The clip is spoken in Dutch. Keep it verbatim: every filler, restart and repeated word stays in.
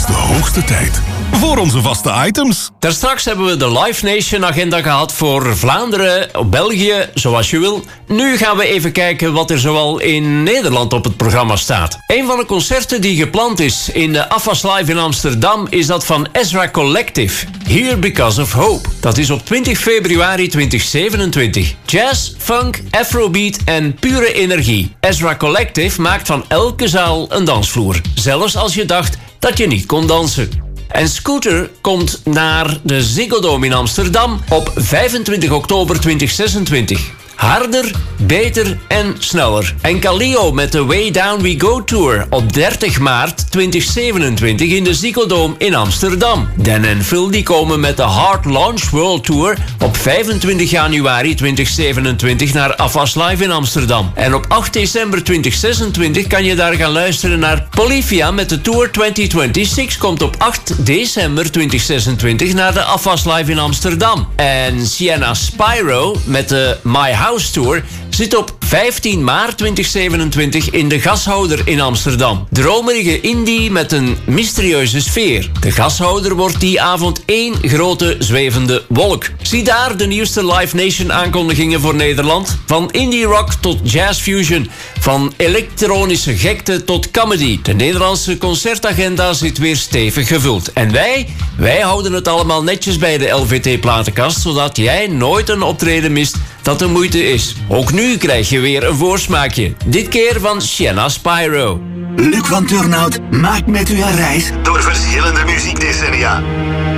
is de hoogste tijd voor onze vaste items. Daarstraks hebben we de Live Nation agenda gehad voor Vlaanderen, België, zoals je wil. Nu gaan we even kijken wat er zoal in Nederland op het programma staat. Een van de concerten die gepland is in de A F A S Live in Amsterdam is dat van Ezra Collective. Here Because of Hope. Dat is op twintig februari tweeduizend zevenentwintig. Jazz, funk, afrobeat en pure energie. Ezra Collective maakt van elke zaal een dansvloer. Zelfs als je dacht dat je niet kon dansen. En Scooter komt naar de Ziggo Dome in Amsterdam op vijfentwintig oktober tweeduizend zesentwintig. Harder, beter en sneller. En Kaleo met de Way Down We Go Tour op dertig maart tweeduizend zevenentwintig in de Ziggo Dome in Amsterdam. Dan en Phil die komen met de Hard Launch World Tour op vijfentwintig januari tweeduizend zevenentwintig naar A F A S Live in Amsterdam. En op acht december tweeduizend zesentwintig kan je daar gaan luisteren naar Polyphia met de Tour tweeduizend zesentwintig komt op acht december tweeduizend zesentwintig naar de A F A S Live in Amsterdam. En Sienna Spyro met de My House Tour zit op vijftien maart tweeduizend zevenentwintig in de Gashouder in Amsterdam. Dromerige indie met een mysterieuze sfeer. De Gashouder wordt die avond één grote zwevende wolk. Zie daar de nieuwste Live Nation aankondigingen voor Nederland. Van indie rock tot jazz fusion. Van elektronische gekte tot comedy. De Nederlandse concertagenda zit weer stevig gevuld. En wij, wij houden het allemaal netjes bij de L V T-platenkast, zodat jij nooit een optreden mist dat de moeite is. Ook nu krijg je weer een voorsmaakje. Dit keer van Sienna Spyro. Luc van Turnhout maakt met u een reis door verschillende muziekdecennia.